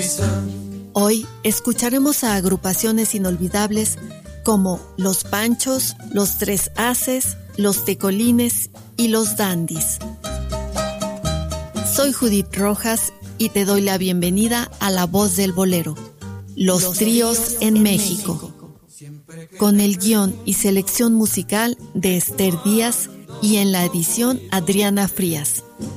Hoy escucharemos a agrupaciones inolvidables como Los Panchos, Los Tres Haces, Los Tecolines y Los Dandis. Soy Judith Rojas y te doy la bienvenida a La Voz del Bolero, los tríos en México, con el guión y selección musical de Esther Díaz y en la edición Adriana Frías.